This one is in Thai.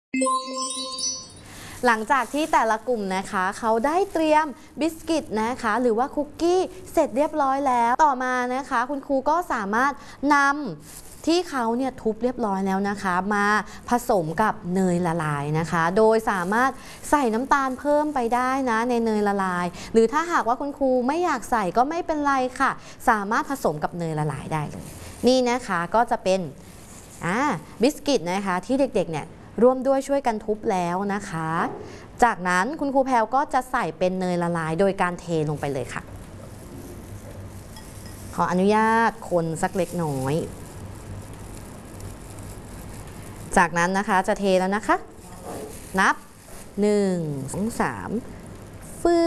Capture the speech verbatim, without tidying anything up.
หลังจากที่แต่ละกลุ่มนะคะเขาได้เตรียมบิสกิตนะคะหรือว่าคุกกี้เสร็จเรียบร้อยแล้วต่อมานะคะคุณครูก็สามารถนำที่เขาเนี่ยทุบเรียบร้อยแล้วนะคะมาผสมกับเนยละลายนะคะโดยสามารถใส่น้ำตาลเพิ่มไปได้นะในเนยละลายหรือถ้าหากว่าคุณครูไม่อยากใส่ก็ไม่เป็นไรค่ะสามารถผสมกับเนยละลายได้เลยนี่นะคะก็จะเป็นอ่าบิสกิตนะคะที่เด็กๆเนี่ยร่วมด้วยช่วยกันทุบแล้วนะคะจากนั้นคุณครูแพรวก็จะใส่เป็นเนยละลายโดยการเทลงไปเลยค่ะขออนุญาตคนสักเล็กน้อยจากนั้นนะคะจะเทแล้วนะคะนับหนึ่ง สอง สาม